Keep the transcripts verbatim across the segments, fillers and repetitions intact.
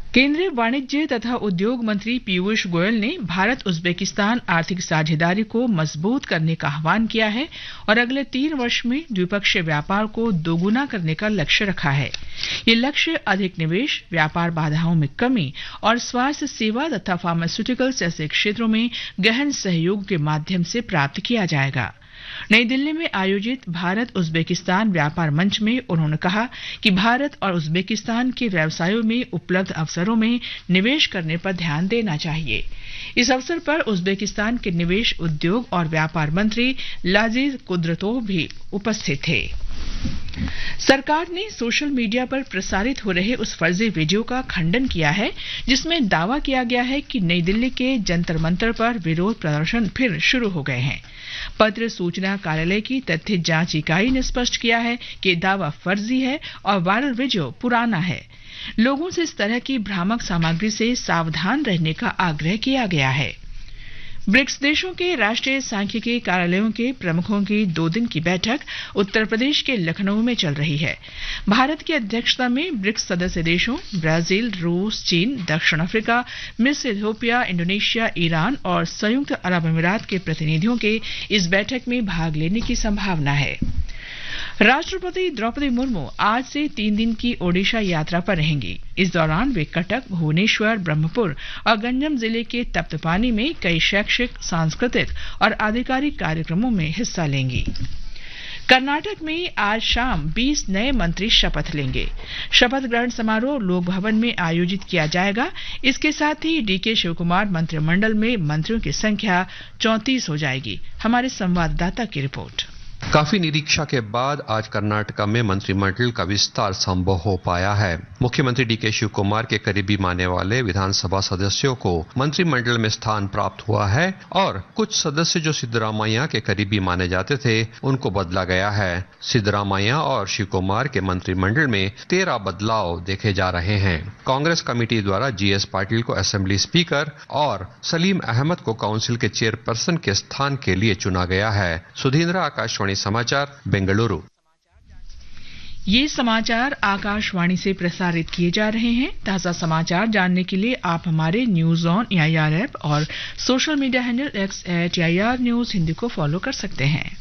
केंद्रीय वाणिज्य तथा उद्योग मंत्री पीयूष गोयल ने भारत उज्बेकिस्तान आर्थिक साझेदारी को मजबूत करने का आह्वान किया है और अगले तीन वर्ष में द्विपक्षीय व्यापार को दोगुना करने का लक्ष्य रखा है। ये लक्ष्य अधिक निवेश, व्यापार बाधाओं में कमी और स्वास्थ्य सेवा तथा फार्मास्यूटिकल्स जैसे क्षेत्रों में गहन सहयोग के माध्यम से प्राप्त किया जाएगा। नई दिल्ली में आयोजित भारत उज्बेकिस्तान व्यापार मंच में उन्होंने कहा कि भारत और उज्बेकिस्तान के व्यवसायों में उपलब्ध अवसरों में निवेश करने पर ध्यान देना चाहिए। इस अवसर पर उज्बेकिस्तान के निवेश, उद्योग और व्यापार मंत्री लाजिज कुद्रतोव भी उपस्थित थे। सरकार ने सोशल मीडिया पर प्रसारित हो रहे उस फर्जी वीडियो का खंडन किया है जिसमें दावा किया गया है कि नई दिल्ली के जंतर मंतर पर विरोध प्रदर्शन फिर शुरू हो गए हैं। पत्र सूचना कार्यालय की तथ्य जांच इकाई ने स्पष्ट किया है कि दावा फर्जी है और वायरल वीडियो पुराना है। लोगों से इस तरह की भ्रामक सामग्री से सावधान रहने का आग्रह किया गया है। ब्रिक्स देशों के राष्ट्रीय सांख्यिकी कार्यालयों के प्रमुखों की दो दिन की बैठक उत्तर प्रदेश के लखनऊ में चल रही है। भारत की अध्यक्षता में ब्रिक्स सदस्य देशों ब्राजील, रूस, चीन, दक्षिण अफ्रीका, मिस्र, इथियोपिया, इंडोनेशिया, ईरान और संयुक्त अरब अमीरात के प्रतिनिधियों के इस बैठक में भाग लेने की संभावना है। राष्ट्रपति द्रौपदी मुर्मू आज से तीन दिन की ओडिशा यात्रा पर रहेंगी। इस दौरान वे कटक, भुवनेश्वर, ब्रह्मपुर और गंजम जिले के तप्तपानी में कई शैक्षिक, सांस्कृतिक और आधिकारिक कार्यक्रमों में हिस्सा लेंगी। कर्नाटक में आज शाम बीस नए मंत्री शपथ लेंगे। शपथ ग्रहण समारोह लोक भवन में आयोजित किया जाएगा। इसके साथ ही डीके शिवकुमार मंत्रिमंडल में मंत्रियों की संख्या चौंतीस हो जाएगी। हमारे संवाददाता की रिपोर्ट। काफी निरीक्षा के बाद आज कर्नाटक में मंत्रिमंडल का विस्तार संभव हो पाया है। मुख्यमंत्री डीके शिव कुमार के करीबी मानने वाले विधानसभा सदस्यों को मंत्रिमंडल में स्थान प्राप्त हुआ है और कुछ सदस्य जो सिद्धरामैया के करीबी माने जाते थे उनको बदला गया है। सिद्धरामैया और शिव कुमार के मंत्रिमंडल में तेरह बदलाव देखे जा रहे हैं। कांग्रेस कमेटी द्वारा जीएस पाटिल को असेंबली स्पीकर और सलीम अहमद को काउंसिल के चेयरपर्सन के स्थान के लिए चुना गया है। सुधींद्र, आकाशवाणी समाचार, बेंगलुरु। ये समाचार आकाशवाणी से प्रसारित किए जा रहे हैं। ताजा समाचार जानने के लिए आप हमारे न्यूज ऑन एआईआर ऐप और social media handle x eight AIR news Hindi को फॉलो कर सकते हैं।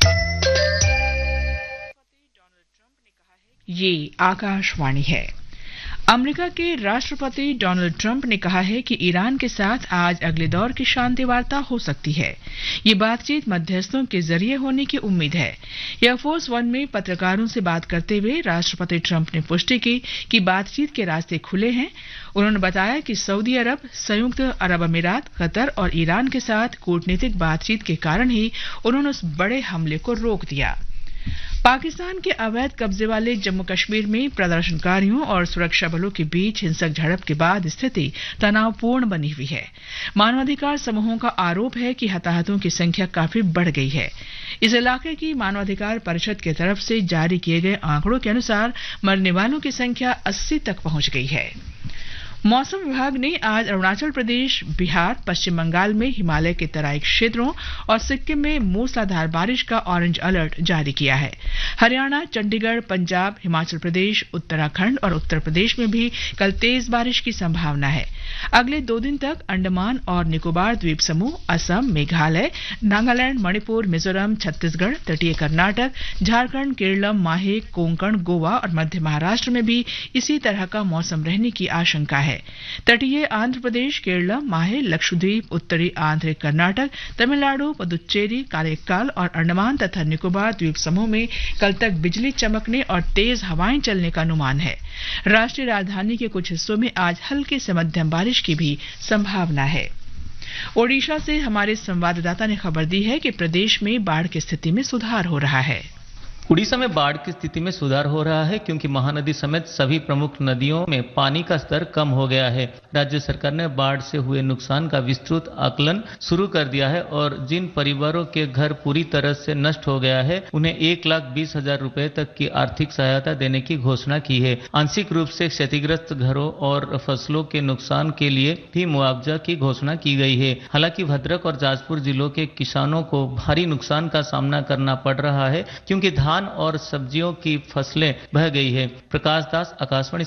ये आकाशवाणी है। अमेरिका के राष्ट्रपति डोनाल्ड ट्रंप ने कहा है कि ईरान के साथ आज अगले दौर की शांति वार्ता हो सकती है। ये बातचीत मध्यस्थों के जरिए होने की उम्मीद है। एयरफोर्स वन में पत्रकारों से बात करते हुए राष्ट्रपति ट्रंप ने पुष्टि की कि बातचीत के रास्ते खुले हैं। उन्होंने बताया कि सऊदी अरब, संयुक्त अरब अमीरात, कतर और ईरान के साथ कूटनीतिक बातचीत के कारण ही उन्होंने उस बड़े हमले को रोक दिया। पाकिस्तान के अवैध कब्जे वाले जम्मू कश्मीर में प्रदर्शनकारियों और सुरक्षा बलों के बीच हिंसक झड़प के बाद स्थिति तनावपूर्ण बनी हुई है। मानवाधिकार समूहों का आरोप है कि हताहतों की संख्या काफी बढ़ गई है। इस इलाके की मानवाधिकार परिषद की तरफ से जारी किए गए आंकड़ों के अनुसार मरने वालों की संख्या अस्सी तक पहुंच गई है। मौसम विभाग ने आज अरुणाचल प्रदेश, बिहार, पश्चिम बंगाल में हिमालय के तराई क्षेत्रों और सिक्किम में मूसलाधार बारिश का ऑरेंज अलर्ट जारी किया है। हरियाणा, चंडीगढ़, पंजाब, हिमाचल प्रदेश, उत्तराखंड और उत्तर प्रदेश में भी कल तेज बारिश की संभावना है। अगले दो दिन तक अंडमान और निकोबार द्वीप समूह, असम, मेघालय, नागालैंड, मणिपुर, मिजोरम, छत्तीसगढ़, तटीय कर्नाटक, झारखंड, केरलम, माहे, कोंकण, गोवा और मध्य महाराष्ट्र में भी इसी तरह का मौसम रहने की आशंका है। तटीय आंध्र प्रदेश, केरल, माहे, लक्षद्वीप, उत्तरी आंध्र कर्नाटक, तमिलनाडु, पुदुच्चेरी, कारेकाल और अंडमान तथा निकोबार द्वीप समूह में कल तक बिजली चमकने और तेज हवाएं चलने का अनुमान है। राष्ट्रीय राजधानी के कुछ हिस्सों में आज हल्की से मध्यम बारिश की भी संभावना है। ओडिशा से हमारे संवाददाता ने खबर दी है कि प्रदेश में बाढ़ की स्थिति में सुधार हो रहा है। उड़ीसा में बाढ़ की स्थिति में सुधार हो रहा है क्योंकि महानदी समेत सभी प्रमुख नदियों में पानी का स्तर कम हो गया है। राज्य सरकार ने बाढ़ से हुए नुकसान का विस्तृत आकलन शुरू कर दिया है और जिन परिवारों के घर पूरी तरह से नष्ट हो गया है उन्हें एक लाख बीस हजार रुपए तक की आर्थिक सहायता देने की घोषणा की है। आंशिक रूप से क्षतिग्रस्त घरों और फसलों के नुकसान के लिए भी मुआवजा की घोषणा की गई है। हालांकि भद्रक और जाजपुर जिलों के किसानों को भारी नुकसान का सामना करना पड़ रहा है क्योंकि धान और सब्जियों की फसलें बह गई है। प्रकाश दास, आकाशवाणी